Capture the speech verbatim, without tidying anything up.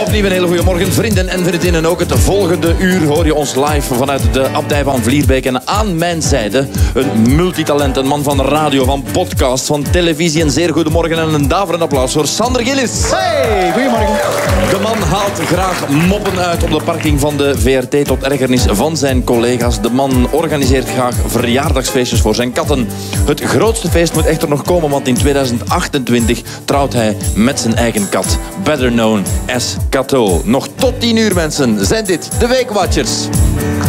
Opnieuw een hele goede morgen, vrienden en vriendinnen. Ook het volgende uur hoor je ons live vanuit de abdij van Vlierbeek. En aan mijn zijde een multitalent, een man van radio, van podcast, van televisie. Een zeer goedemorgen en een daverend applaus voor Sander Gillis. Hey, goedemorgen. De man haalt graag moppen uit op de parking van de V R T tot ergernis van zijn collega's. De man organiseert graag verjaardagsfeestjes voor zijn katten. Het grootste feest moet echter nog komen, want in tweeduizend achtentwintig trouwt hij met zijn eigen kat. Better known as Kato. Nog tot tien uur, mensen, zijn dit de Weekwatchers.